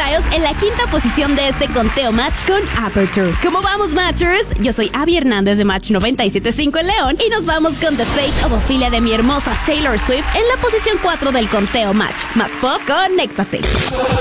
Styles en la quinta posición de este conteo Match con Aperture. ¿Cómo vamos, Matchers? Yo soy Abby Hernández de Match 97.5 en León y nos vamos con The Fate of Ophelia de mi hermosa Taylor Swift en la posición 4 del conteo Match. Más pop, conéctate.